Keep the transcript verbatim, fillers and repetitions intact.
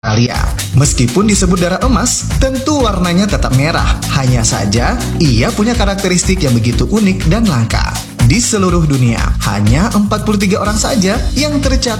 Australia. Meskipun disebut darah emas, tentu warnanya tetap merah. Hanya saja, ia punya karakteristik yang begitu unik dan langka. Di seluruh dunia, hanya empat puluh tiga orang saja yang tercatat